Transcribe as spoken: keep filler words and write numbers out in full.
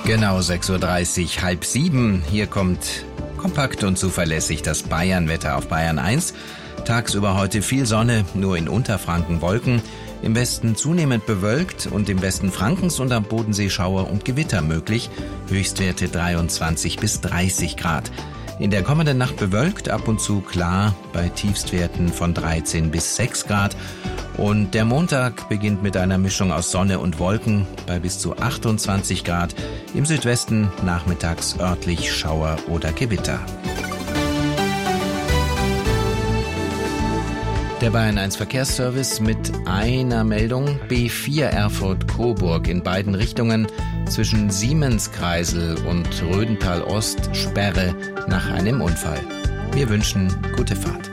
Genau sechs Uhr dreißig, halb sieben. Hier kommt kompakt und zuverlässig das Bayern-Wetter auf Bayern eins. Tagsüber heute viel Sonne, nur in Unterfranken Wolken. Im Westen zunehmend bewölkt und im Westen Frankens und am Bodensee Schauer und Gewitter möglich. Höchstwerte dreiundzwanzig bis dreißig Grad. In der kommenden Nacht bewölkt, ab und zu klar, bei Tiefstwerten von dreizehn bis sechs Grad. Und der Montag beginnt mit einer Mischung aus Sonne und Wolken bei bis zu achtundzwanzig Grad. Im Südwesten nachmittags örtlich Schauer oder Gewitter. Der Bayern eins Verkehrsservice mit einer Meldung: B vier Erfurt-Coburg in beiden Richtungen zwischen Siemenskreisel und Rödental Ost Sperre nach einem Unfall. Wir wünschen gute Fahrt.